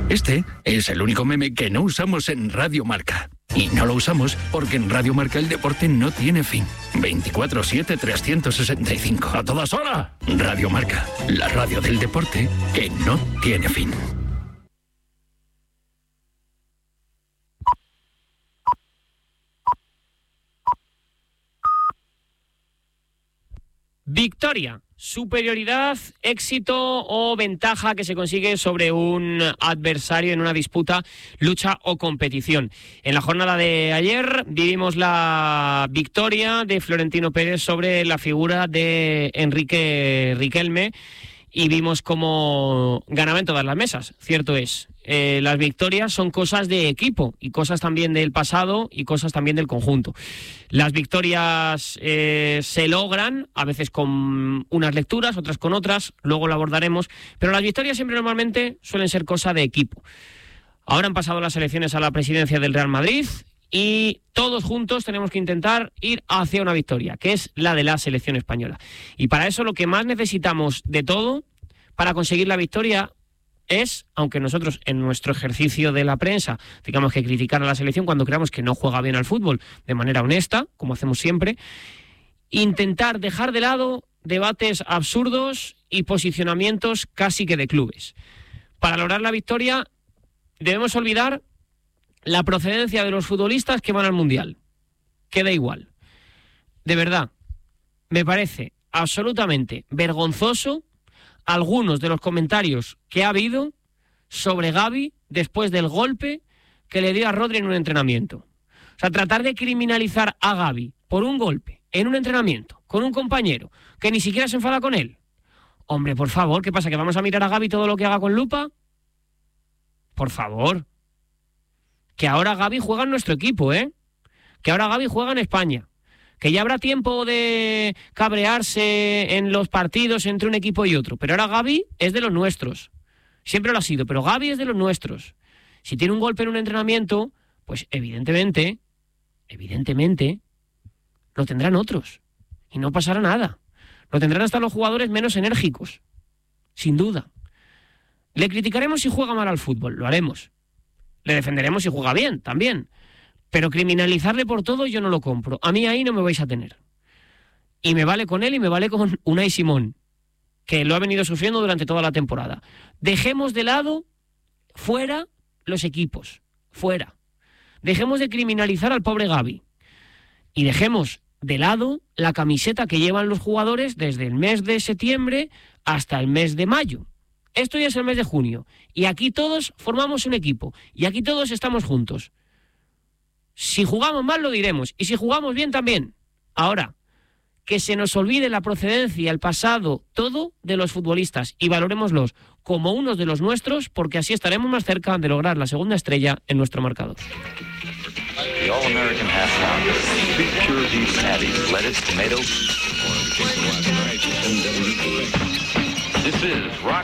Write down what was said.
Este es el único meme que no usamos en Radio Marca. Y no lo usamos porque en Radio Marca el deporte no tiene fin. 24/7, 365. ¡A todas horas! Radio Marca, la radio del deporte que no tiene fin. Victoria, superioridad, éxito o ventaja que se consigue sobre un adversario en una disputa, lucha o competición. En la jornada de ayer vivimos la victoria de Florentino Pérez sobre la figura de Enrique Riquelme y vimos cómo ganaba en todas las mesas, cierto es. Las victorias son cosas de equipo y cosas también del pasado y cosas también del conjunto. Las victorias se logran, a veces con unas lecturas, otras con otras, luego lo abordaremos, pero las victorias siempre normalmente suelen ser cosa de equipo. Ahora han pasado las elecciones a la presidencia del Real Madrid y todos juntos tenemos que intentar ir hacia una victoria, que es la de la selección española. Y para eso lo que más necesitamos de todo, para conseguir la victoria, es, aunque nosotros en nuestro ejercicio de la prensa tengamos que criticar a la selección cuando creamos que no juega bien al fútbol de manera honesta, como hacemos siempre, intentar dejar de lado debates absurdos y posicionamientos casi que de clubes. Para lograr la victoria debemos olvidar la procedencia de los futbolistas que van al Mundial. Queda igual. De verdad, me parece absolutamente vergonzoso algunos de los comentarios que ha habido sobre Gavi después del golpe que le dio a Rodri en un entrenamiento. O sea, tratar de criminalizar a Gavi por un golpe en un entrenamiento con un compañero que ni siquiera se enfada con él. Hombre, por favor, ¿qué pasa? ¿Que vamos a mirar a Gavi todo lo que haga con lupa? Por favor. Que ahora Gavi juega en nuestro equipo, ¿eh? Que ahora Gavi juega en España. Que ya habrá tiempo de cabrearse en los partidos entre un equipo y otro. Pero ahora Gavi es de los nuestros. Siempre lo ha sido, pero Gavi es de los nuestros. Si tiene un golpe en un entrenamiento, pues evidentemente, lo tendrán otros. Y no pasará nada. Lo tendrán hasta los jugadores menos enérgicos. Sin duda. Le criticaremos si juega mal al fútbol, lo haremos. Le defenderemos si juega bien, también. Pero criminalizarle por todo yo no lo compro. A mí ahí no me vais a tener. Y me vale con él y me vale con Unai Simón, que lo ha venido sufriendo durante toda la temporada. Dejemos de lado, fuera, los equipos. Fuera. Dejemos de criminalizar al pobre Gavi. Y dejemos de lado la camiseta que llevan los jugadores desde el mes de septiembre hasta el mes de mayo. Esto ya es el mes de junio. Y aquí todos formamos un equipo. Y aquí todos estamos juntos. Si jugamos mal lo diremos, y si jugamos bien también. Ahora, que se nos olvide la procedencia, el pasado, todo de los futbolistas, y valorémoslos como unos de los nuestros, porque así estaremos más cerca de lograr la segunda estrella en nuestro marcador. The All-American Half Pounder. Big pure beef patties, lettuce, tomato. This is Rock